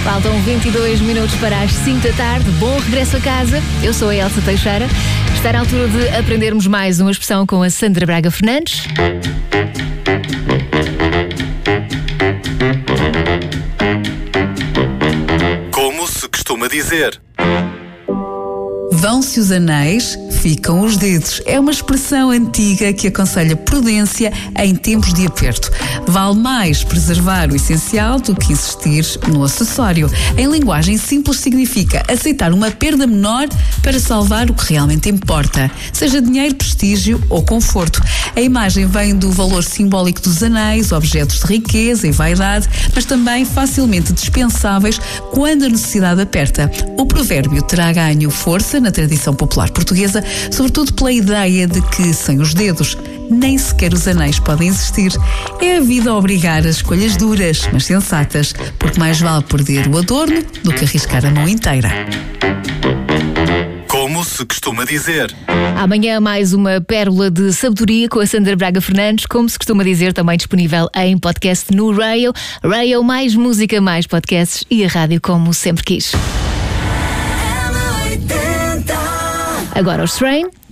Faltam 22 minutos para as 5 da tarde. Bom regresso a casa. Eu sou a Elsa Teixeira. Está na altura de aprendermos mais uma expressão com a Sandra Braga Fernandes. Como se costuma dizer. Vão-se os anéis, ficam os dedos. É uma expressão antiga que aconselha prudência em tempos de aperto. Vale mais preservar o essencial do que insistir no acessório. Em linguagem simples significa aceitar uma perda menor para salvar o que realmente importa, seja dinheiro, prestígio ou conforto. A imagem vem do valor simbólico dos anéis, objetos de riqueza e vaidade, mas também facilmente dispensáveis quando a necessidade aperta. O provérbio terá ganho força na tradição popular portuguesa, sobretudo pela ideia de que, sem os dedos, nem sequer os anéis podem existir. É a vida a obrigar a escolhas duras, mas sensatas, porque mais vale perder o adorno do que arriscar a mão inteira. Como se costuma dizer. Amanhã mais uma pérola de sabedoria com a Sandra Braga Fernandes, como se costuma dizer, também disponível em podcast no Rail. Rail, mais música, mais podcasts e a rádio como sempre quis. Agora os Train.